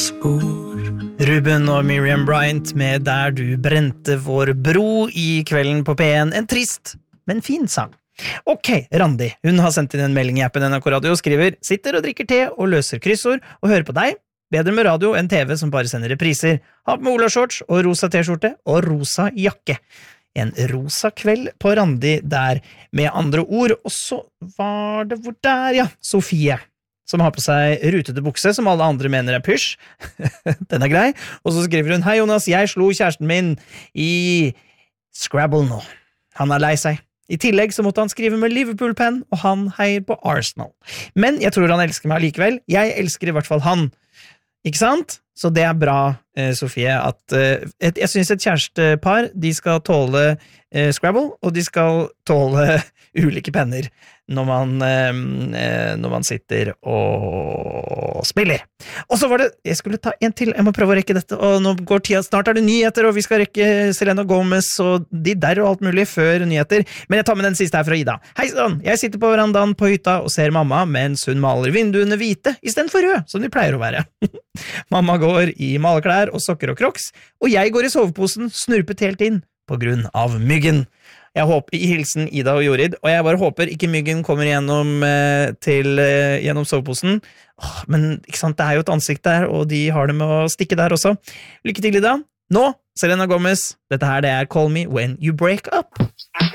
spor. Ruben og Miriam Bryant med Der du brente vår bro i kvelden på P1. En trist, men fin sang. Ok, Randi, hun har sendt inn en melding i appen NRK Radio og skriver «Sitter og drikker te og løser kryssord og hører på deg. Bedre med radio enn TV som bare sender repriser. Ha på med Ola-shorts og rosa t-skjorte og rosa jakke.» En rosa kveld på Randi der, med andre ord. Og så var det hvor der, ja, Sofie, som har på seg rutete bukse, som alle andre mener pysj. Den grei. Og så skriver hun, «Hei Jonas, jeg slo kjæresten min i Scrabble nå. Han lei seg. I tillegg så måtte han skrive med Liverpool-penn, og han heier på Arsenal. Men jeg tror han elsker meg likevel. Jeg elsker i hvert fall han. Ikke sant? Så det bra, Sofie, at jeg synes et kjærestepar, de skal tåle Scrabble, og de skal tåle ulike penner når man sitter og spiller. Og så var det, jeg skulle ta en til, jeg må prøve å rekke dette, og nå går tida, snart det nyheter, og vi skal rekke Selena Gomez og de der og alt mulig før nyheter, men jeg tar med den siste her fra Ida. Hei sånn, jeg sitter på verandaen på hytta og ser mamma, mens hun maler vinduene hvite, i stedet for rød, som de pleier å være. Mamma går i maleklær og sokker og crocs, og jeg går i soveposen, snurpet helt inn, på grunn av myggen. Jeg håper, i hilsen Ida og Jorid, og jeg bare håper ikke myggen kommer gjennom soveposen. Men ikke sant, det jo et ansikt der, og de har det med å stikke der også. Lykke til, Ida. Nå, Selena Gomez, dette her det Call Me When You Break Up.